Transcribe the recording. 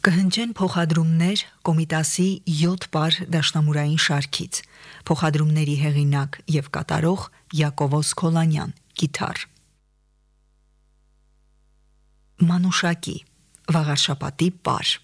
Կհնչեն փոխադրումներ Կոմիտասի 7 պար դաշնամուրային շարքից։ Փոխադրումների հեղինակ եւ կատարող Յակովոս Քոլանյան, կիթառ։ Մանուշակի, վաղարշապատի պար։